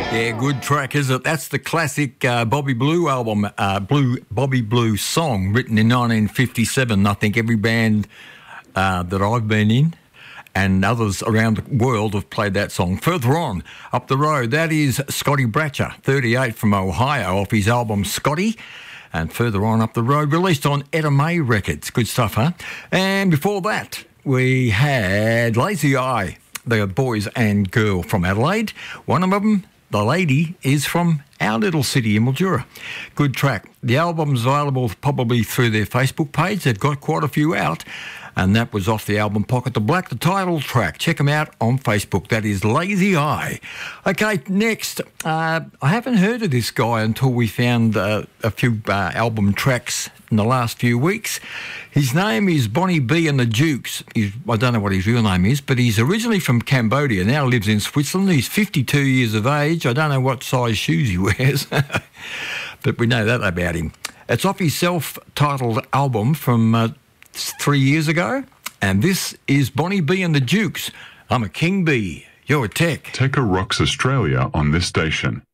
Yeah, good track, is it? That's the classic Bobby Blue album, Bobby Blue song, written in 1957. I think every band that I've been in and others around the world have played that song. Further on, up the road, that is Scotty Bratcher, 38, from Ohio, off his album Scotty. And further on up the road, released on Etta May Records. Good stuff, huh? And before that, we had Lazy Eye, the boys and girl from Adelaide. One of them, the lady, is from our little city in Mildura. Good track. The album's available probably through their Facebook page. They've got quite a few out. And that was off the album Pocket the Black, the title track. Check them out on Facebook. That is Lazy Eye. Okay, next. I haven't heard of this guy until we found a few album tracks in the last few weeks. His name is Bonnie B and the Dukes. I don't know what his real name is, but he's originally from Cambodia, now lives in Switzerland. He's 52 years of age. I don't know what size shoes he wears, but we know that about him. It's off his self-titled album from 3 years ago, and this is Bonnie B and the Dukes. I'm a King Bee. You're a Tech. Tekka rocks Australia on this station.